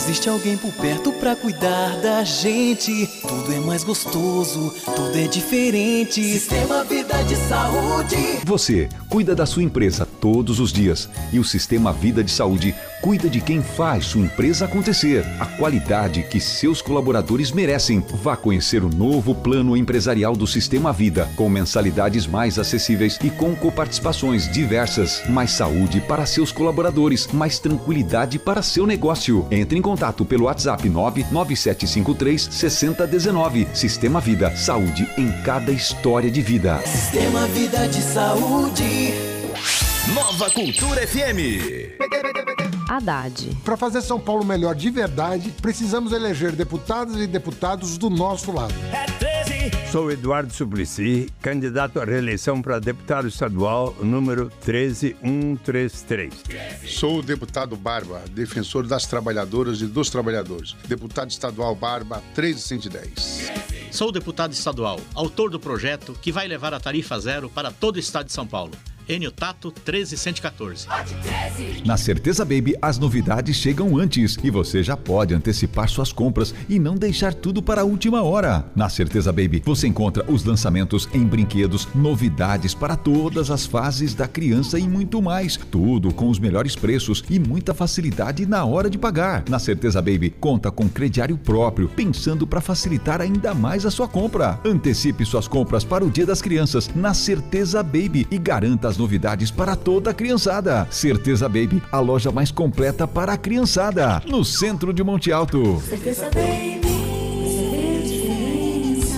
existe alguém por perto pra cuidar da gente. Tudo é mais gostoso, tudo é diferente. Sistema Vida de Saúde. Você cuida da sua empresa todos os dias e o Sistema Vida de Saúde cuida de quem faz sua empresa acontecer. A qualidade que seus colaboradores merecem. Vá conhecer o novo plano empresarial do Sistema Vida, com mensalidades mais acessíveis e com coparticipações diversas. Mais saúde para seus colaboradores, mais tranquilidade para seu negócio. Entre em contato pelo WhatsApp 99753-6019. Sistema Vida, saúde em cada história de vida. Sistema Vida de Saúde. Nova Cultura FM. Haddad. Para fazer São Paulo melhor de verdade, precisamos eleger deputadas e deputados do nosso lado. Sou Eduardo Suplicy, candidato à reeleição para deputado estadual número 13133. Sou o deputado Barba, defensor das trabalhadoras e dos trabalhadores. Deputado estadual Barba 13110. Sou o deputado estadual, autor do projeto que vai levar a tarifa zero para todo o estado de São Paulo. Enio Tato 13114. Na Certeza Baby, as novidades chegam antes e você já pode antecipar suas compras e não deixar tudo para a última hora. Na Certeza Baby, você encontra os lançamentos em brinquedos, novidades para todas as fases da criança e muito mais. Tudo com os melhores preços e muita facilidade na hora de pagar. Na Certeza Baby, conta com crediário próprio, pensando para facilitar ainda mais a sua compra. Antecipe suas compras para o Dia das Crianças na Certeza Baby e garanta as novidades para toda a criançada. Certeza Baby, a loja mais completa para a criançada, no centro de Monte Alto. Certeza Baby, você vê a diferença.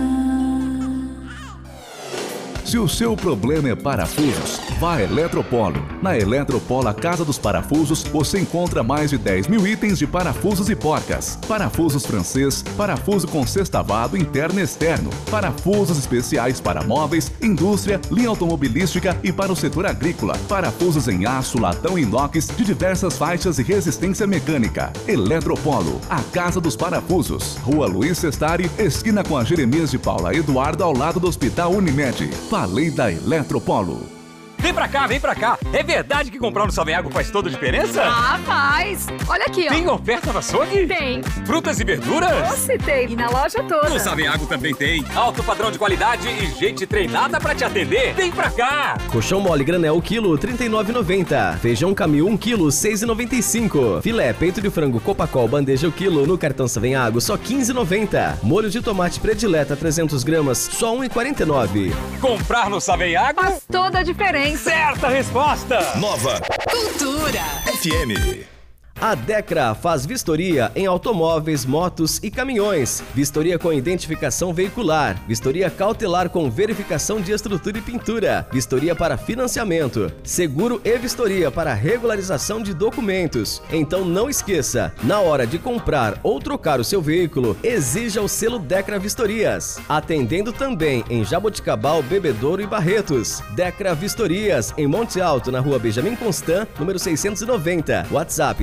Se o seu problema é parafusos, vá a Eletropolo. Na Eletropolo, a Casa dos Parafusos, você encontra mais de 10 mil itens de parafusos e porcas. Parafusos francês, parafuso com sextavado interno e externo, parafusos especiais para móveis, indústria, linha automobilística e para o setor agrícola. Parafusos em aço, latão e inox de diversas faixas e resistência mecânica. Eletropolo, a Casa dos Parafusos. Rua Luiz Sestari, esquina com a Jeremias de Paula Eduardo, ao lado do Hospital Unimed. Falei da Eletropolo. Vem pra cá. É verdade que comprar no Savenhago faz toda a diferença? Ah, faz. Olha aqui, ó. Tem oferta no açougue? Tem. Frutas e verduras? Nossa, tem. E na loja toda. No Savenhago também tem. Alto padrão de qualidade e gente treinada pra te atender. Vem pra cá. Colchão mole granel quilo, R$ 39,90. Feijão Camil 1 quilo, R$ 6,95. Filé peito de frango Copacol bandeja o quilo no cartão Savenhago, só R$ 15,90. Molho de tomate predileta 300 gramas, só R$ 1,49. Comprar no Savenhago faz toda a diferença. Certa resposta! Nova Cultura FM. A Decra faz vistoria em automóveis, motos e caminhões. Vistoria com identificação veicular. Vistoria cautelar com verificação de estrutura e pintura. Vistoria para financiamento. Seguro e vistoria para regularização de documentos. Então não esqueça, na hora de comprar ou trocar o seu veículo, exija o selo Decra Vistorias. Atendendo também em Jaboticabal, Bebedouro e Barretos. Decra Vistorias, em Monte Alto, na rua Benjamin Constant, número 690. WhatsApp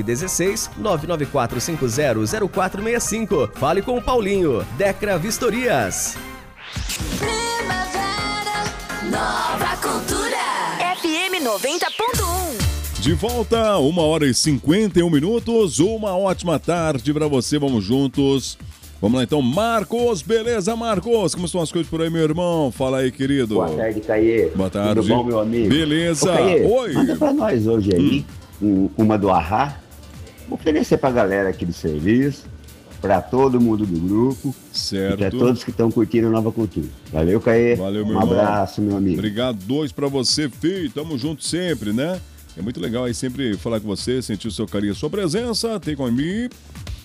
994500465. Fale com o Paulinho. Decra Vistorias. Primavera, Nova Cultura. FM 90.1. De volta, 1h51. Uma ótima tarde pra você, vamos juntos. Vamos lá então, Marcos, beleza, Marcos? Como estão as coisas por aí, meu irmão? Fala aí, querido. Boa tarde, Caê. Boa tarde. Tudo bom, meu amigo? Beleza. Ô, Caê, oi. manda pra nós hoje aí uma do Ahá. Vou oferecer pra galera aqui do serviço, pra todo mundo do grupo. Certo. E pra todos que estão curtindo a Nova Cultura. Valeu, Caê. Valeu, meu irmão. irmão. Um abraço, meu amigo. Obrigado, 2 pra você, filho. Tamo junto sempre, né? É muito legal aí sempre falar com você, sentir o seu carinho, a sua presença. Tem comigo.